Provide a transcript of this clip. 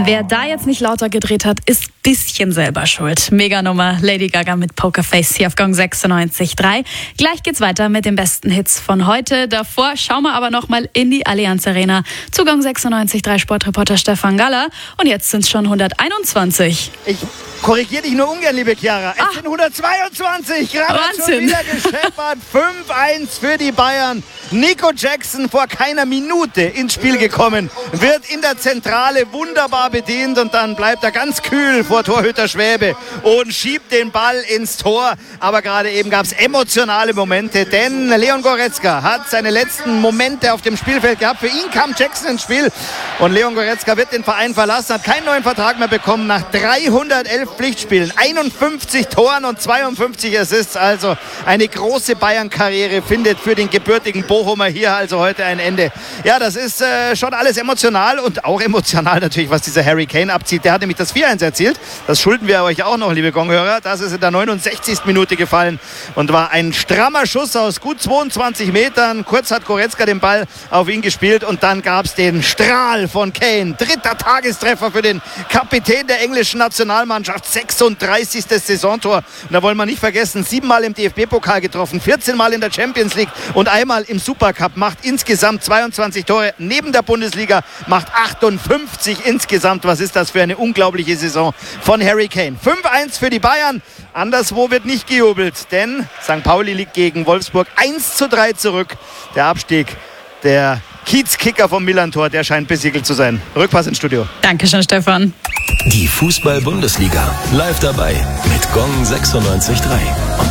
Wer da jetzt nicht lauter gedreht hat, ist ein bisschen selber schuld. Mega-Nummer, Lady Gaga mit Pokerface hier auf Gong 96.3. Gleich geht's weiter mit den besten Hits von heute. Davor schauen wir aber nochmal in die Allianz Arena zu Gong 96.3 Sportreporter Stefan Galler. Und jetzt sind es schon 121. Ich korrigiere dich nur ungern, liebe Chiara. Es sind 122. Gerade schon wieder gescheppert. 5-1 für die Bayern. Nico Jackson vor keiner Minute ins Spiel gekommen. Wird in der Zentrale wunderbar bedient und dann bleibt er ganz kühl vor Torhüter Schwäbe und schiebt den Ball ins Tor. Aber gerade eben gab es emotionale Momente, denn Leon Goretzka hat seine letzten Momente auf dem Spielfeld gehabt. Für ihn kam Jackson ins Spiel und Leon Goretzka wird den Verein verlassen, hat keinen neuen Vertrag mehr bekommen nach 311 Pflichtspielen, 51 Toren und 52 Assists. Also eine große Bayern-Karriere findet für den gebürtigen Bochumer hier also heute ein Ende. Ja, das ist schon alles emotional und auch emotional natürlich, was dieser Harry Kane abzieht. Der hat nämlich das 4-1 erzielt. Das schulden wir euch auch noch, liebe Gonghörer. Das ist in der 69. Minute gefallen und war ein strammer Schuss aus gut 22 Metern. Kurz hat Goretzka den Ball auf ihn gespielt und dann gab es den Strahl von Kane. Dritter Tagestreffer für den Kapitän der englischen Nationalmannschaft. 36. Saisontor. Und da wollen wir nicht vergessen, 7-mal im DFB-Pokal getroffen, 14-mal in der Champions League und einmal im Supercup. Macht insgesamt 22 Tore neben der Bundesliga, macht 58 insgesamt. Was ist das für eine unglaubliche Saison von Harry Kane. 5-1 für die Bayern. Anderswo wird nicht gejubelt, denn St. Pauli liegt gegen Wolfsburg 1-3 zurück. Der Abstieg der Kiezkicker vom Millantor, der scheint besiegelt zu sein. Rückpass ins Studio. Dankeschön, Stefan. Die Fußball-Bundesliga live dabei mit Gong 96.3.